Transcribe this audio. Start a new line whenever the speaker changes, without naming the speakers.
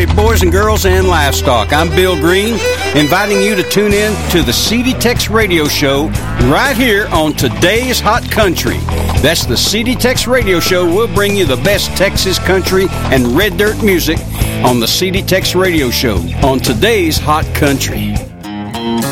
howdy, boys and girls and livestock. I'm Bill Green, inviting you to tune in to the CD Tex Radio Show right here on Today's Hot Country. That's the CD Tex Radio Show. We'll bring you the best Texas country and red dirt music on the CD Tex Radio Show on Today's Hot Country.